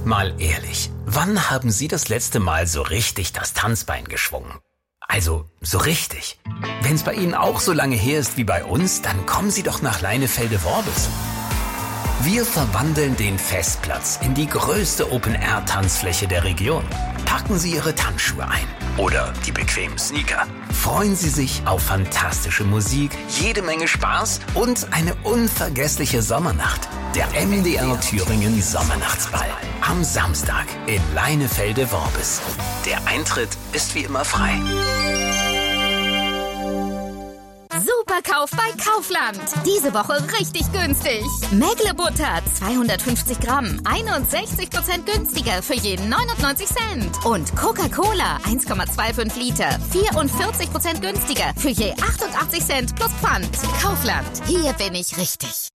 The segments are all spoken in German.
Mal ehrlich, wann haben Sie das letzte Mal so richtig das Tanzbein geschwungen? Also, so richtig. Wenn es bei Ihnen auch so lange her ist wie bei uns, dann kommen Sie doch nach Leinefelde-Worbis. Wir verwandeln den Festplatz in die größte Open-Air-Tanzfläche der Region. Packen Sie Ihre Tanzschuhe ein oder die bequemen Sneaker. Freuen Sie sich auf fantastische Musik, jede Menge Spaß und eine unvergessliche Sommernacht. Der MDR Thüringen Sommernachtsball am Samstag in Leinefelde-Worbis. Der Eintritt ist wie immer frei. Superkauf bei Kaufland. Diese Woche richtig günstig. Mägle-Butter 250 Gramm, 61% günstiger für jeden 99 Cent. Und Coca-Cola 1,25 Liter, 44% günstiger für je 88 Cent plus Pfand. Kaufland, hier bin ich richtig.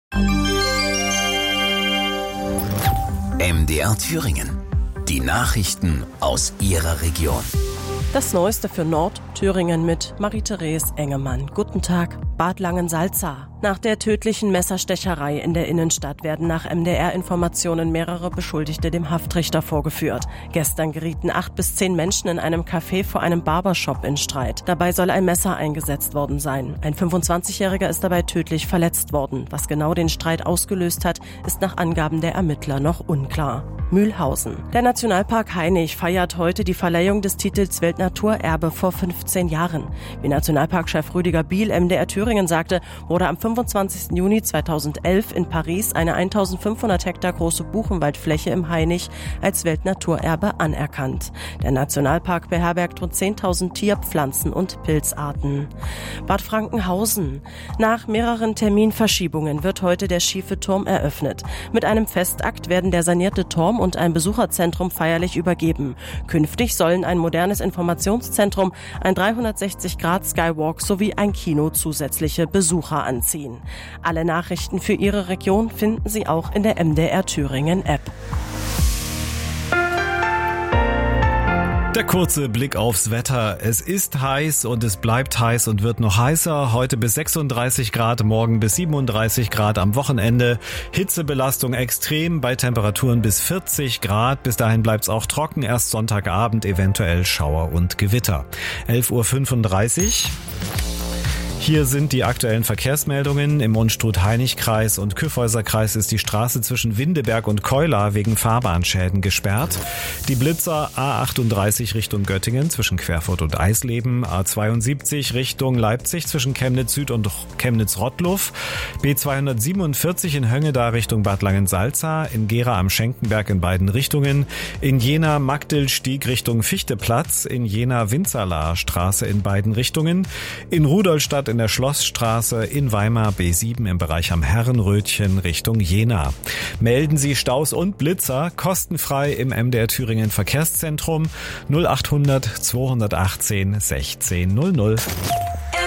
MDR Thüringen. Die Nachrichten aus Ihrer Region. Das Neueste für Nordthüringen mit Marie-Therese Engemann. Guten Tag. Bad Langensalza. Nach der tödlichen Messerstecherei in der Innenstadt werden nach MDR-Informationen mehrere Beschuldigte dem Haftrichter vorgeführt. Gestern gerieten 8 bis 10 Menschen in einem Café vor einem Barbershop in Streit. Dabei soll ein Messer eingesetzt worden sein. Ein 25-Jähriger ist dabei tödlich verletzt worden. Was genau den Streit ausgelöst hat, ist nach Angaben der Ermittler noch unklar. Mühlhausen. Der Nationalpark Hainich feiert heute die Verleihung des Titels Weltnaturerbe vor 15 Jahren. Wie Nationalparkchef Rüdiger Biel MDR Thüringen sagte, wurde am 25. Juni 2011 in Paris eine 1500 Hektar große Buchenwaldfläche im Hainich als Weltnaturerbe anerkannt. Der Nationalpark beherbergt rund 10.000 Tier-, Pflanzen- und Pilzarten. Bad Frankenhausen. Nach mehreren Terminverschiebungen wird heute der Schiefe Turm eröffnet. Mit einem Festakt werden der sanierte Turm und ein Besucherzentrum feierlich übergeben. Künftig sollen ein modernes Informationszentrum, ein 360-Grad-Skywalk sowie ein Kino zusätzliche Besucher anziehen. Alle Nachrichten für Ihre Region finden Sie auch in der MDR Thüringen App. Der kurze Blick aufs Wetter. Es ist heiß und es bleibt heiß und wird noch heißer. Heute bis 36 Grad, morgen bis 37 Grad am Wochenende. Hitzebelastung extrem bei Temperaturen bis 40 Grad. Bis dahin bleibt's auch trocken. Erst Sonntagabend eventuell Schauer und Gewitter. 11:35 Uhr. Hier sind die aktuellen Verkehrsmeldungen. Im Unstrut-Hainich-Kreis und Kyffhäuser-Kreis ist die Straße zwischen Windeberg und Keula wegen Fahrbahnschäden gesperrt. Die Blitzer A38 Richtung Göttingen zwischen Querfurt und Eisleben, A72 Richtung Leipzig zwischen Chemnitz Süd und Chemnitz Rottluff, B247 in Höngeda Richtung Bad Langensalza, in Gera am Schenkenberg in beiden Richtungen, in Jena Magdalstieg Richtung Fichteplatz, in Jena Winzerlaer Straße in beiden Richtungen, in Rudolstadt in der Schlossstraße, in Weimar B7 im Bereich am Herrenrötchen Richtung Jena. Melden Sie Staus und Blitzer kostenfrei im MDR Thüringen Verkehrszentrum 0800 218 1600.